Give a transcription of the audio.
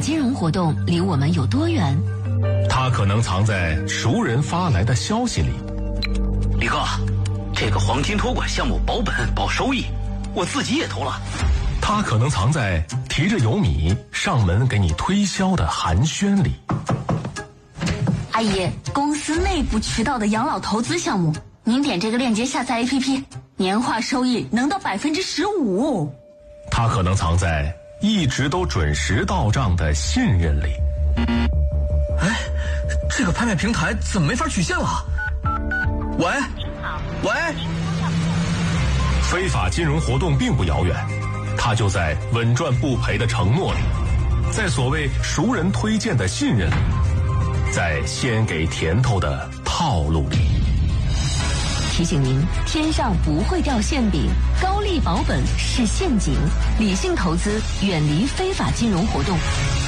金融活动离我们有多远？ 它可能藏在熟人发来的消息里。 李哥，这个黄金托管项目保本保收益，我自己也投了。 它可能藏在提着油米上门给你推销的寒暄里。 阿姨，公司内部渠道的养老投资项目，您点这个链接下载 APP， 年化收益能到15%。 它可能藏在一直都准时到账的信任里。 哎，这个拍卖平台怎么没法取现了？喂，喂， 非法金融活动并不遥远，它就在稳赚不赔的承诺里，在所谓熟人推荐的信任里，在先给甜头的套路里。 提醒您，天上不会掉馅饼，高利保本是陷阱，理性投资，远离非法金融活动。